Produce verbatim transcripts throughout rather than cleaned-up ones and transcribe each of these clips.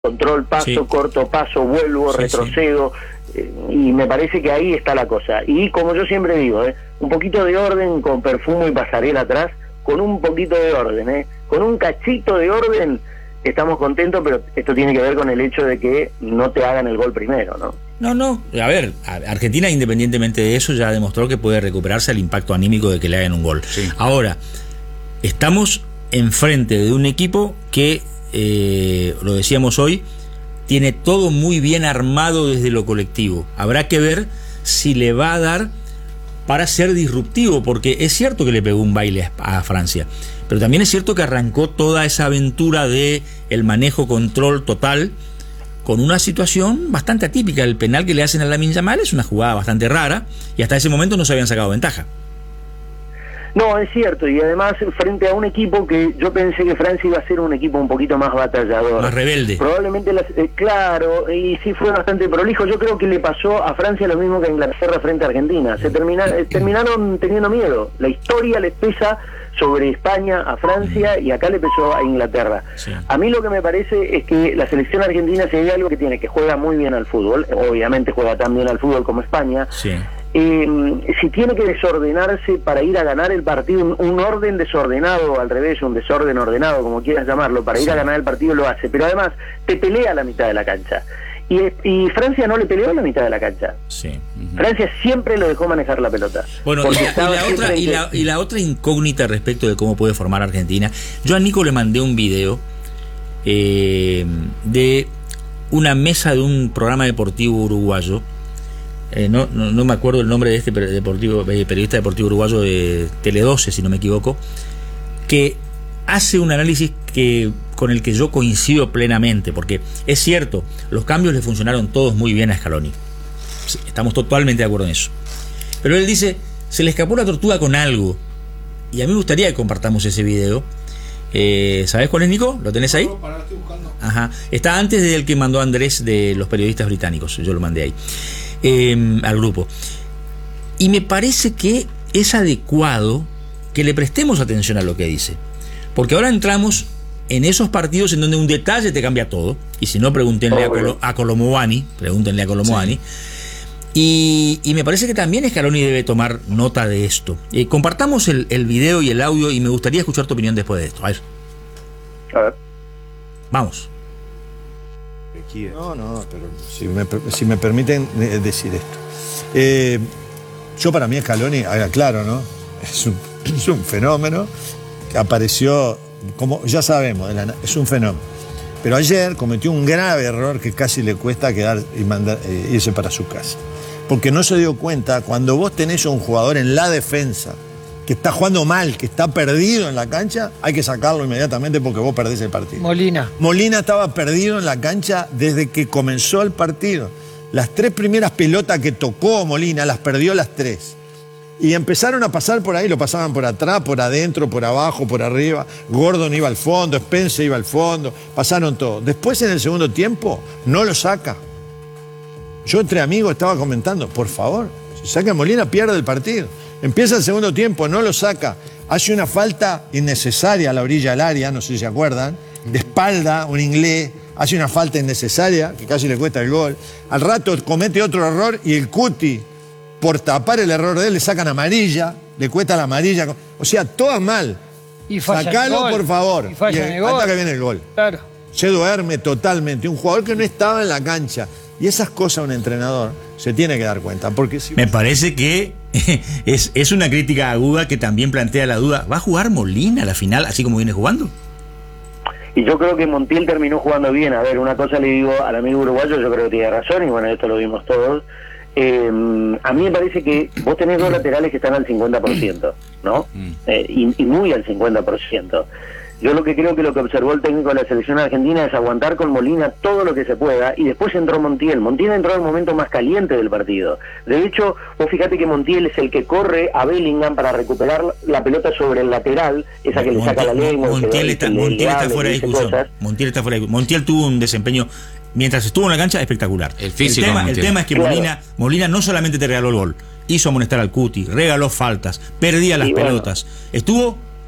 control, paso, sí. corto, paso, vuelvo, sí, retrocedo, sí. Eh, y me parece que ahí está la cosa. Y como yo siempre digo, eh, un poquito de orden con Perfumo y Pasarela atrás, con un poquito de orden, eh, con un cachito de orden, estamos contentos, pero esto tiene que ver con el hecho de que no te hagan el gol primero, ¿no? No, no, a ver, Argentina, independientemente de eso, ya demostró que puede recuperarse el impacto anímico de que le hagan un gol. Sí. Ahora, estamos enfrente de un equipo que, eh, lo decíamos hoy, tiene todo muy bien armado desde lo colectivo. Habrá que ver si le va a dar para ser disruptivo, porque es cierto que le pegó un baile a Francia, pero también es cierto que arrancó toda esa aventura de el manejo, control total, con una situación bastante atípica. El penal que le hacen a Lamine Yamal es una jugada bastante rara, y hasta ese momento no se habían sacado ventaja. No, es cierto, y además frente a un equipo que yo pensé que Francia iba a ser un equipo un poquito más batallador, más rebelde. Probablemente, las, eh, claro, y sí fue bastante prolijo. Yo creo que le pasó a Francia lo mismo que a Inglaterra frente a Argentina. Se termina, eh, terminaron teniendo miedo. La historia les pesa sobre España a Francia y acá le pesó a Inglaterra. Sí. A mí lo que me parece es que la selección argentina, si hay algo que tiene, que juega muy bien al fútbol, obviamente juega tan bien al fútbol como España. Sí. Eh, si tiene que desordenarse para ir a ganar el partido, un, un orden desordenado, al revés, un desorden ordenado, como quieras llamarlo, para sí. ir a ganar el partido lo hace, pero además te pelea a la mitad de la cancha. Y, y Francia no le peleó a la mitad de la cancha. Sí. Uh-huh. Francia siempre lo dejó manejar la pelota. Bueno, y la, y, la otra, y, la, y la otra incógnita respecto de cómo puede formar Argentina. Yo a Nico le mandé un video eh, de una mesa de un programa deportivo uruguayo. Eh, no, no, no me acuerdo el nombre de este deportivo, periodista deportivo uruguayo de Tele doce, si no me equivoco, que hace un análisis que con el que yo coincido plenamente, porque es cierto, los cambios le funcionaron todos muy bien a Scaloni. Estamos totalmente de acuerdo en eso. Pero él dice, se le escapó la tortuga con algo. Y a mí me gustaría que compartamos ese video. Eh, ¿Sabés cuál es, Nico? ¿Lo tenés ahí? Para, estoy buscando. Ajá. Está antes del que mandó Andrés de los periodistas británicos. Yo lo mandé ahí. Eh, al grupo. Y me parece que es adecuado que le prestemos atención a lo que dice, porque ahora entramos en esos partidos en donde un detalle te cambia todo, y si no, pregúntenle oh, a, Colo, a Colomuani pregúntenle a Colomuani sí. y, y me parece que también Scaloni debe tomar nota de esto. Eh, compartamos el, el video y el audio, y me gustaría escuchar tu opinión después de esto. A ver, a ver. Vamos. No, no, pero si me, si me permiten decir esto. Eh, yo para mí Scaloni, haga claro, ¿no? Es un, es un fenómeno que apareció, como ya sabemos, es un fenómeno. Pero ayer cometió un grave error que casi le cuesta quedar y mandar, eh, irse para su casa. Porque no se dio cuenta, cuando vos tenés a un jugador en la defensa que está jugando mal, que está perdido en la cancha, hay que sacarlo inmediatamente porque vos perdés el partido. Molina. Molina estaba perdido en la cancha desde que comenzó el partido. Las tres primeras pelotas que tocó Molina, las perdió las tres. Y empezaron a pasar por ahí, lo pasaban por atrás, por adentro, por abajo, por arriba. Gordon iba al fondo, Spence iba al fondo, pasaron todo. Después en el segundo tiempo, no lo saca. Yo entre amigos estaba comentando, por favor, si saca Molina pierde el partido. Empieza el segundo tiempo, no lo saca. Hace una falta innecesaria a la orilla del área, no sé si se acuerdan. De espalda, un inglés, hace una falta innecesaria que casi le cuesta el gol. Al rato comete otro error y el Cuti, por tapar el error de él, le sacan amarilla, le cuesta la amarilla. O sea, todas mal. Y falla Sacalo, por favor. Y falla y el gol. Hasta que viene el gol. Claro. Se duerme totalmente. Un jugador que no estaba en la cancha. Y esas cosas un entrenador se tiene que dar cuenta. Porque si... Me parece que es, es una crítica aguda que también plantea la duda. ¿Va a jugar Molina a la final así como viene jugando? Y yo creo que Montiel terminó jugando bien. A ver, una cosa le digo al amigo uruguayo, yo creo que tiene razón, y bueno, esto lo vimos todos. Eh, a mí me parece que vos tenés dos laterales que están al cincuenta por ciento, ¿no? Eh, y, y muy al cincuenta por ciento. Yo lo que creo que lo que observó el técnico de la selección argentina es aguantar con Molina todo lo que se pueda, y después entró Montiel. Montiel entró en el momento más caliente del partido. De hecho, vos fíjate que Montiel es el que corre a Bellingham para recuperar la pelota sobre el lateral, esa que Montiel, le saca la lengua. Montiel está, Montiel está fuera de discusión. Montiel está fuera de discusión. Montiel tuvo un desempeño, mientras estuvo en la cancha, espectacular. El físico. El tema, el tema es que claro. Molina, Molina no solamente te regaló el gol, hizo amonestar al Cuti, regaló faltas, perdía las sí, pelotas. Bueno. Estuvo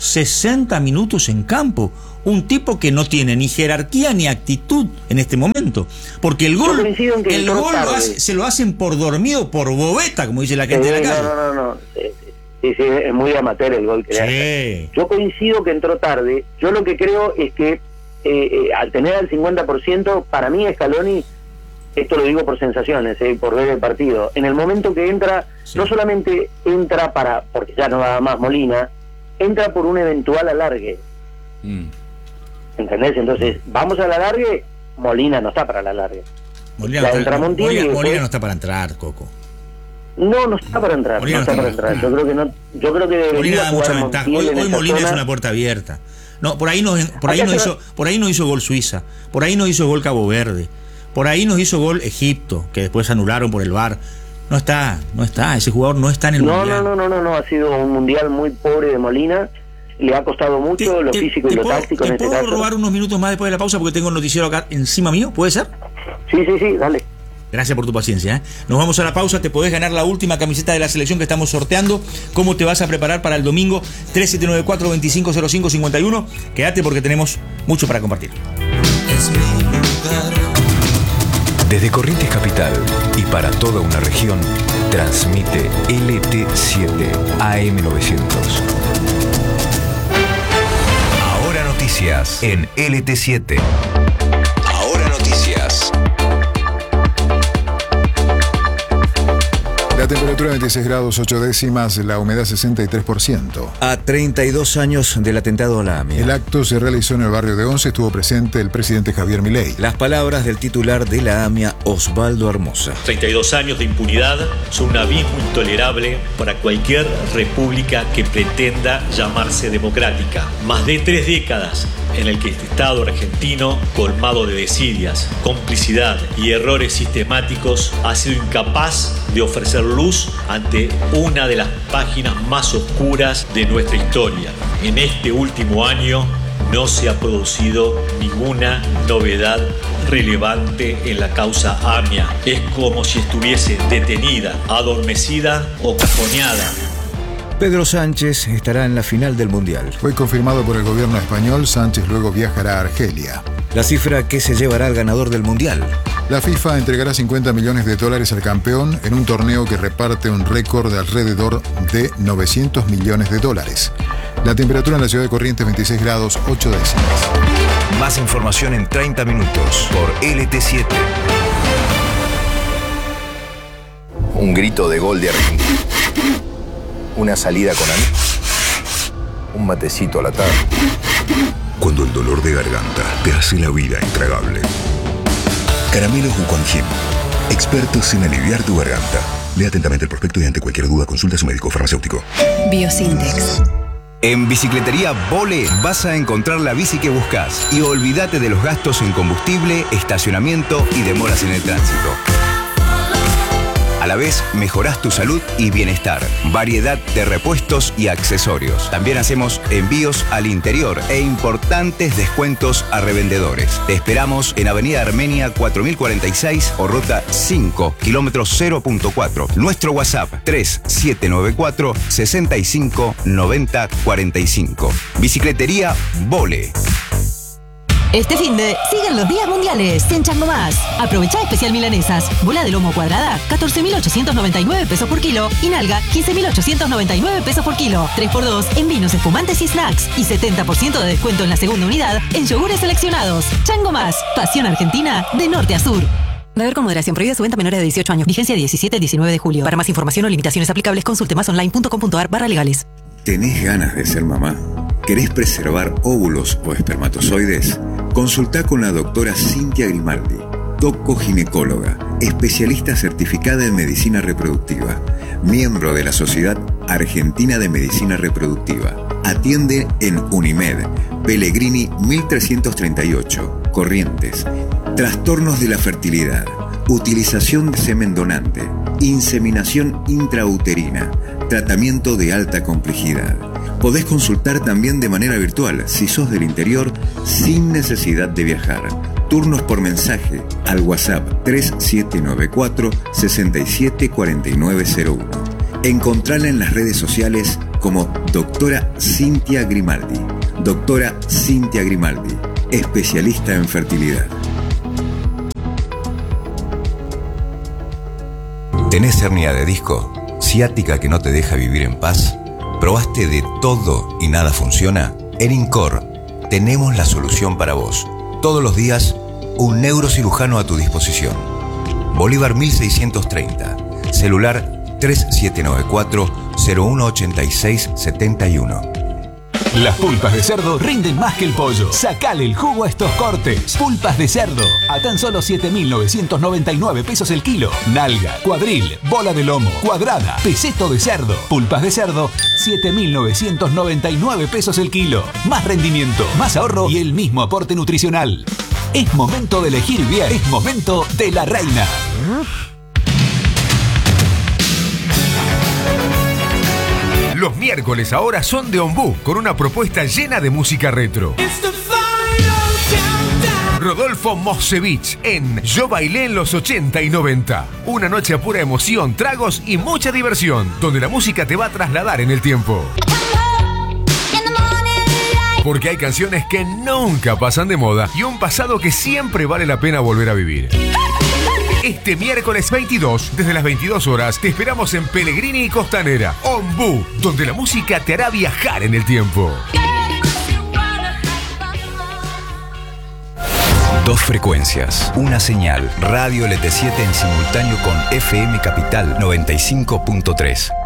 sesenta minutos en campo. Un tipo que no tiene ni jerarquía ni actitud en este momento. Porque el gol, el gol lo hace, se lo hacen por dormido, por bobeta, como dice la gente sí, de la calle. No, no, no, no. Sí, sí, es muy amateur el gol que le hace. Yo coincido que entró tarde. Yo lo que creo es que eh, eh, al tener el cincuenta por ciento, para mí Scaloni, esto lo digo por sensaciones, eh, por ver el partido, en el momento que entra, sí. no solamente entra para, porque ya no va más Molina, entra por un eventual alargue. Mm. ¿Entendés? Entonces, vamos a la alargue, Molina no está para la alargue. Molina, no está, Molina, Molina después, no está para entrar, Coco. No, no está para entrar, Molina no está para entrar. Yo creo que no, yo creo que debería Molina da mucha ventaja. Hoy, hoy Molina zona. Es una puerta abierta. No, por ahí no, por ahí no hizo, por ahí no hizo gol Suiza, por ahí no hizo gol Cabo Verde, por ahí nos hizo gol Egipto, que después anularon por el V A R. No está, no está, ese jugador no está en el no, mundial. No, no, no, no, no, ha sido un mundial muy pobre de Molina. Le ha costado mucho te, lo te, físico y lo puedo, táctico en este caso. ¿Puedo robar unos minutos más después de la pausa porque tengo el noticiero acá encima mío? ¿Puede ser? Sí, sí, sí, dale. Gracias por tu paciencia, ¿eh? Nos vamos a la pausa, te podés ganar la última camiseta de la selección que estamos sorteando. ¿Cómo te vas a preparar para el domingo? tres siete nueve cuatro, dos cinco cero cinco, cinco uno. Quédate porque tenemos mucho para compartir. Es mi lugar. Desde Corrientes Capital y para toda una región, transmite L T siete A M novecientos. Ahora noticias en L T siete. Ahora noticias. La temperatura veintiséis grados ocho décimas, la humedad sesenta y tres por ciento. A treinta y dos años del atentado a la AMIA. El acto se realizó en el barrio de Once, estuvo presente el presidente Javier Milei. Las palabras del titular de la AMIA, Osvaldo Hermosa. treinta y dos años de impunidad son un abismo intolerable para cualquier república que pretenda llamarse democrática. Más de tres décadas en el que este Estado argentino, colmado de desidias, complicidad y errores sistemáticos, ha sido incapaz de ofrecer luz ante una de las páginas más oscuras de nuestra historia. En este último año no se ha producido ninguna novedad relevante en la causa AMIA. Es como si estuviese detenida, adormecida o cajoneada. Pedro Sánchez estará en la final del Mundial. Fue confirmado por el gobierno español. Sánchez luego viajará a Argelia. La cifra que se llevará al ganador del Mundial. La FIFA entregará cincuenta millones de dólares al campeón en un torneo que reparte un récord de alrededor de novecientos millones de dólares. La temperatura en la ciudad de Corrientes, veintiséis grados ocho décimas. Más información en treinta minutos por L T siete. Un grito de gol de Argentina. Una salida con amigos. Un matecito a la tarde. Cuando el dolor de garganta te hace la vida intragable. Caramelos Wuquanjin. Expertos en aliviar tu garganta. Lea atentamente el prospecto y ante cualquier duda consulta a su médico farmacéutico. Biosintex. En Bicicletería Vole vas a encontrar la bici que buscas y olvídate de los gastos en combustible, estacionamiento y demoras en el tránsito. A la vez, mejorás tu salud y bienestar. Variedad de repuestos y accesorios. También hacemos envíos al interior e importantes descuentos a revendedores. Te esperamos en Avenida Armenia cuatro mil cuarenta y seis o Ruta cinco, kilómetro cero punto cuatro. Nuestro WhatsApp tres siete nueve cuatro, seis cinco, nueve cero cuatro cinco. Bicicletería Vole. Este finde siguen los días mundiales en Chango Más. Aprovecha especial milanesas. Bola de lomo cuadrada, catorce mil ochocientos noventa y nueve pesos por kilo. Y nalga, quince mil ochocientos noventa y nueve pesos por kilo. tres por dos en vinos, espumantes y snacks. Y setenta por ciento de descuento en la segunda unidad en yogures seleccionados. Chango Más. Pasión argentina de norte a sur. Beber con moderación. Prohibida su venta a menores de dieciocho años. Vigencia diecisiete al diecinueve de julio. Para más información o limitaciones aplicables, consulte más online punto com punto ar barra legales. ¿Tenés ganas de ser mamá? ¿Querés preservar óvulos o espermatozoides? Consultá con la doctora Cintia Grimaldi, doco-ginecóloga, especialista certificada en medicina reproductiva, miembro de la Sociedad Argentina de Medicina Reproductiva. Atiende en Unimed, Pellegrini mil trescientos treinta y ocho, Corrientes. Trastornos de la fertilidad, utilización de semen donante, inseminación intrauterina, tratamiento de alta complejidad. Podés consultar también de manera virtual si sos del interior sin necesidad de viajar. Turnos por mensaje al WhatsApp tres siete nueve cuatro, seis siete cuatro nueve cero uno. Encontrala en las redes sociales como Doctora Cintia Grimaldi. Doctora Cintia Grimaldi, especialista en fertilidad. ¿Tenés hernia de disco? ¿Ciática que no te deja vivir en paz? ¿Probaste de todo y nada funciona? En INCOR tenemos la solución para vos. Todos los días, un neurocirujano a tu disposición. Bolívar mil seiscientos treinta. Celular tres siete nueve cuatro, cero uno ocho seis siete uno. Las pulpas de cerdo rinden más que el pollo. Sacale el jugo a estos cortes. Pulpas de cerdo, a tan solo siete mil novecientos noventa y nueve pesos el kilo. Nalga, cuadril, bola de lomo, cuadrada, peseto de cerdo. Pulpas de cerdo, siete mil novecientos noventa y nueve pesos el kilo. Más rendimiento, más ahorro y el mismo aporte nutricional. Es momento de elegir bien. Es momento de La Reina. Los miércoles ahora son de Ombú, con una propuesta llena de música retro. Rodolfo Mosevich en Yo Bailé en los ochenta y noventa. Una noche a pura emoción, tragos y mucha diversión, donde la música te va a trasladar en el tiempo. Porque hay canciones que nunca pasan de moda y un pasado que siempre vale la pena volver a vivir. Este miércoles veintidós, desde las veintidós horas, te esperamos en Pellegrini y Costanera, Ombú, donde la música te hará viajar en el tiempo. Dos frecuencias, una señal, Radio L T siete en simultáneo con F M Capital noventa y cinco punto tres.